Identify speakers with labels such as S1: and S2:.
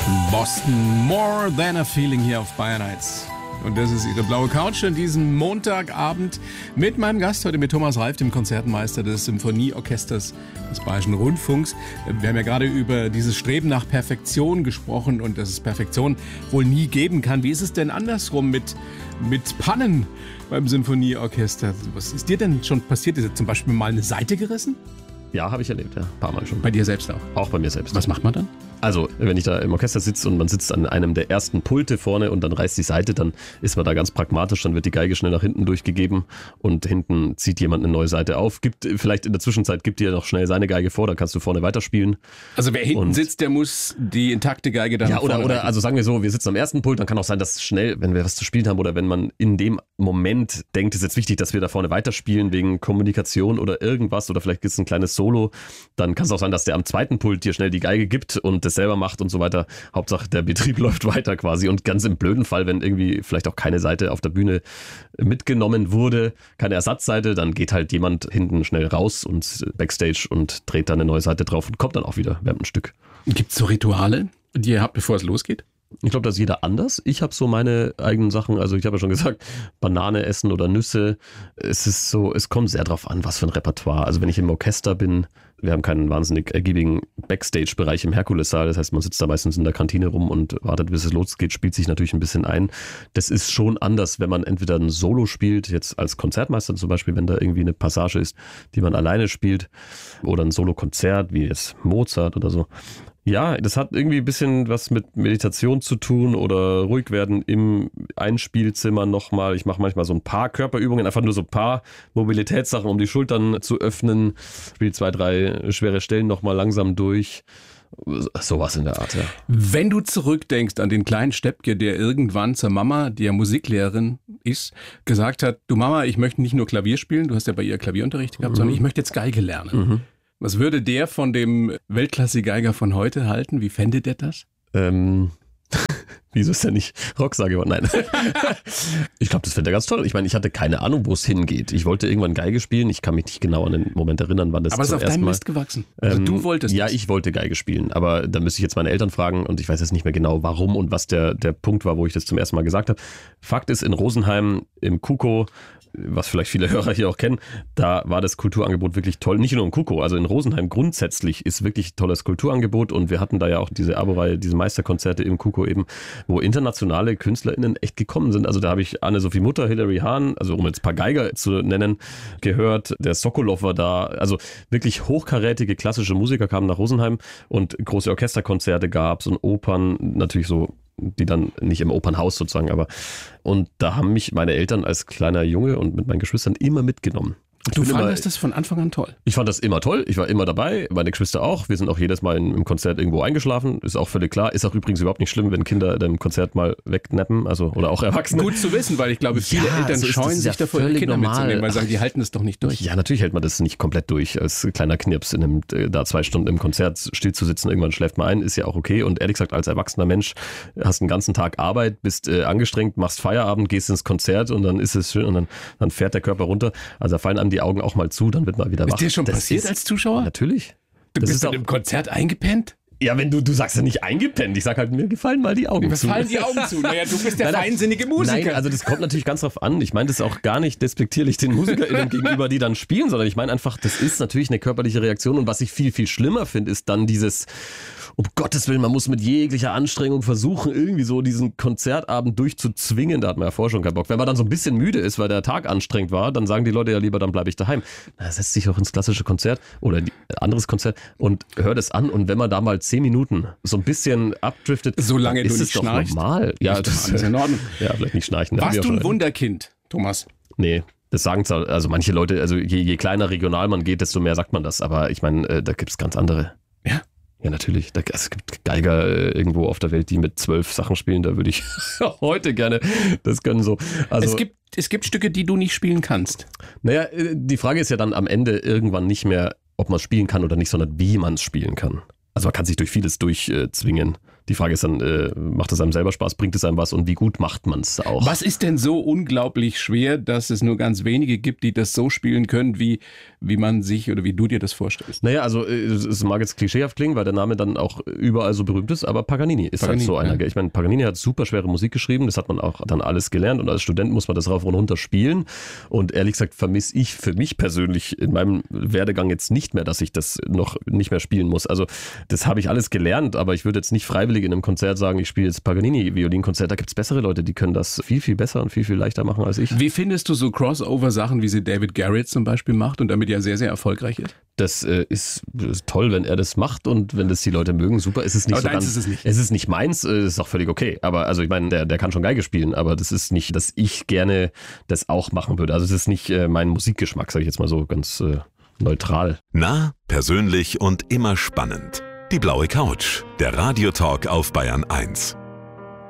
S1: Boston, More Than a Feeling hier auf Bayern 1. Und das ist Ihre blaue Couch an diesem Montagabend mit meinem Gast heute, mit Thomas Reif, dem Konzertmeister des Symphonieorchesters des Bayerischen Rundfunks. Wir haben ja gerade über dieses Streben nach Perfektion gesprochen und dass es Perfektion wohl nie geben kann. Wie ist es denn andersrum mit Pannen beim Symphonieorchester? Was ist dir denn schon passiert? Ist jetzt zum Beispiel mal eine Seite gerissen?
S2: Ja, habe ich erlebt, ja. Ein paar Mal schon.
S1: Bei dir selbst auch?
S2: Auch bei mir selbst.
S1: Was macht man dann?
S2: Also, wenn ich da im Orchester sitze und man sitzt an einem der ersten Pulte vorne und dann reißt die Seite, dann ist man da ganz pragmatisch, dann wird die Geige schnell nach hinten durchgegeben und hinten zieht jemand eine neue Seite auf. Vielleicht in der Zwischenzeit gibt dir noch schnell seine Geige vor, dann kannst du vorne weiterspielen.
S1: Also wer hinten sitzt, der muss die intakte Geige dann vorne
S2: oder also sagen wir so, wir sitzen am ersten Pult, dann kann auch sein, dass schnell, wenn wir was zu spielen haben oder wenn man in dem Moment denkt, es ist jetzt wichtig, dass wir da vorne weiterspielen wegen Kommunikation oder irgendwas oder vielleicht gibt es ein kleines Solo, dann kann es auch sein, dass der am zweiten Pult dir schnell die Geige gibt und das selber macht und so weiter. Hauptsache der Betrieb läuft weiter quasi und ganz im blöden Fall, wenn irgendwie vielleicht auch keine Seite auf der Bühne mitgenommen wurde, keine Ersatzseite, dann geht halt jemand hinten schnell raus und Backstage und dreht dann eine neue Seite drauf und kommt dann auch wieder während ein Stück.
S1: Gibt es so Rituale, die ihr habt, bevor es losgeht?
S2: Ich glaube, da ist jeder anders. Ich habe so meine eigenen Sachen, also ich habe ja schon gesagt, Banane essen oder Nüsse. Es ist so, es kommt sehr drauf an, was für ein Repertoire. Also wenn ich im Orchester bin, wir haben keinen wahnsinnig ergiebigen Backstage-Bereich im Herkulessaal. Das heißt, man sitzt da meistens in der Kantine rum und wartet, bis es losgeht, spielt sich natürlich ein bisschen ein. Das ist schon anders, wenn man entweder ein Solo spielt, jetzt als Konzertmeister zum Beispiel, wenn da irgendwie eine Passage ist, die man alleine spielt, oder ein Solo-Konzert, wie jetzt Mozart oder so. Ja, das hat irgendwie ein bisschen was mit Meditation zu tun oder ruhig werden im Einspielzimmer nochmal. Ich mache manchmal so ein paar Körperübungen, einfach nur so ein paar Mobilitätssachen, um die Schultern zu öffnen. Spiele 2, 3 schwere Stellen nochmal langsam durch. Sowas in der Art, ja.
S1: Wenn du zurückdenkst an den kleinen Steppke, der irgendwann zur Mama, die ja Musiklehrerin ist, gesagt hat, du Mama, ich möchte nicht nur Klavier spielen, du hast ja bei ihr Klavierunterricht gehabt, sondern ich möchte jetzt Geige lernen. Was würde der von dem Weltklasse-Geiger von heute halten? Wie fände der das?
S2: Wieso ist der nicht Rockstar geworden? Nein. Ich glaube, das fände er ganz toll. Ich meine, ich hatte keine Ahnung, wo es hingeht. Ich wollte irgendwann Geige spielen. Ich kann mich nicht genau an den Moment erinnern, wann das
S1: aber
S2: zum
S1: es ist auf
S2: ersten
S1: deinen
S2: Mal...
S1: Mist gewachsen. Also du wolltest
S2: Ja,
S1: das.
S2: ich wollte Geige spielen. Aber da müsste ich jetzt meine Eltern fragen und ich weiß jetzt nicht mehr genau, warum und was der Punkt war, wo ich das zum ersten Mal gesagt habe. Fakt ist, in Rosenheim im KUKO, was vielleicht viele Hörer hier auch kennen, da war das Kulturangebot wirklich toll. Nicht nur im KUKO, also in Rosenheim grundsätzlich ist wirklich tolles Kulturangebot und wir hatten da ja auch diese Abo-Reihe, diese Meisterkonzerte im KUKO eben, wo internationale KünstlerInnen echt gekommen sind. Also da habe ich Anne-Sophie Mutter, Hilary Hahn, also um jetzt ein paar Geiger zu nennen, gehört. Der Sokolov war da. Also wirklich hochkarätige klassische Musiker kamen nach Rosenheim und große Orchesterkonzerte gab es und Opern, natürlich so, die dann nicht im Opernhaus sozusagen, aber und da haben mich meine Eltern als kleiner Junge und mit meinen Geschwistern immer mitgenommen.
S1: Du fandest das von Anfang an toll?
S2: Ich fand das immer toll. Ich war immer dabei. Meine Geschwister auch. Wir sind auch jedes Mal im Konzert irgendwo eingeschlafen. Ist auch völlig klar. Ist auch übrigens überhaupt nicht schlimm, wenn Kinder im Konzert mal wegnappen. Also, oder auch Erwachsene.
S1: Gut zu wissen, weil ich glaube, viele Eltern scheuen sich davor, ihre Kinder mitzunehmen, weil sie sagen, die halten das doch nicht durch.
S2: Ja, natürlich hält man das nicht komplett durch. Als kleiner Knirps da 2 Stunden im Konzert still zu sitzen, irgendwann schläft man ein, ist ja auch okay. Und ehrlich gesagt, als erwachsener Mensch hast einen ganzen Tag Arbeit, bist angestrengt, machst Feierabend, gehst ins Konzert und dann ist es schön und dann fährt der Körper runter. Also da fallen einem die Augen auch mal zu, dann wird man wieder wach.
S1: Ist dir schon passiert als Zuschauer?
S2: Natürlich.
S1: Du bist dann im Konzert eingepennt?
S2: Ja, wenn du sagst ja nicht eingepennt. Ich sag halt, mir gefallen mal die Augen zu.
S1: Mir fallen die Augen zu. Naja, du bist der feinsinnige Musiker.
S2: Nein, also das kommt natürlich ganz drauf an. Ich meine das auch gar nicht despektierlich den MusikerInnen gegenüber, die dann spielen, sondern ich meine einfach, das ist natürlich eine körperliche Reaktion und was ich viel, viel schlimmer finde, ist dann dieses, um Gottes Willen, man muss mit jeglicher Anstrengung versuchen, irgendwie so diesen Konzertabend durchzuzwingen. Da hat man ja vorher schon keinen Bock. Wenn man dann so ein bisschen müde ist, weil der Tag anstrengend war, dann sagen die Leute ja lieber, dann bleibe ich daheim. Na, setzt sich auch ins klassische Konzert oder ein anderes Konzert und hört es an. Und wenn man da mal 10 Minuten so ein bisschen abdriftet,
S1: solange
S2: ist
S1: du
S2: es
S1: nicht
S2: doch
S1: schnarchst,
S2: normal. Ja, das
S1: ist in Ordnung.
S2: Ja, vielleicht nicht schnarchen.
S1: Warst du ein Wunderkind, Thomas?
S2: Nee. Das sagen zwar, also manche Leute, also je kleiner regional man geht, desto mehr sagt man das. Aber ich meine, da gibt es ganz andere.
S1: Ja?
S2: Ja, natürlich. Es gibt Geiger irgendwo auf der Welt, die mit 12 Sachen spielen. Da würde ich heute gerne das können so. Also,
S1: es gibt Stücke, die du nicht spielen kannst.
S2: Naja, die Frage ist ja dann am Ende irgendwann nicht mehr, ob man es spielen kann oder nicht, sondern wie man es spielen kann. Also man kann sich durch vieles durchzwingen. Die Frage ist dann, macht es einem selber Spaß, bringt es einem was und wie gut macht man es auch?
S1: Was ist denn so unglaublich schwer, dass es nur ganz wenige gibt, die das so spielen können, wie man sich oder wie du dir das vorstellst?
S2: Naja, also es mag jetzt klischeehaft klingen, weil der Name dann auch überall so berühmt ist, aber Paganini ist halt so einer. Ja. Ich meine, Paganini hat super schwere Musik geschrieben, das hat man auch dann alles gelernt und als Student muss man das rauf und runter spielen und ehrlich gesagt vermisse ich für mich persönlich in meinem Werdegang jetzt nicht mehr, dass ich das noch nicht mehr spielen muss. Also das habe ich alles gelernt, aber ich würde jetzt nicht freiwillig in einem Konzert sagen, ich spiele jetzt Paganini-Violinkonzert. Da gibt es bessere Leute, die können das viel, viel besser und viel, viel leichter machen als ich.
S1: Wie findest du so Crossover-Sachen, wie sie David Garrett zum Beispiel macht und damit ja sehr, sehr erfolgreich ist?
S2: Das ist toll, wenn er das macht und wenn das die Leute mögen, super. Es ist nicht
S1: aber
S2: so ganz,
S1: ist es nicht.
S2: Es ist nicht meins, ist auch völlig okay. Aber also ich meine, der kann schon Geige spielen, aber das ist nicht, dass ich gerne das auch machen würde. Also es ist nicht mein Musikgeschmack, sage ich jetzt mal so ganz neutral.
S3: Nah, persönlich und immer spannend. Die blaue Couch, der Radiotalk auf Bayern 1.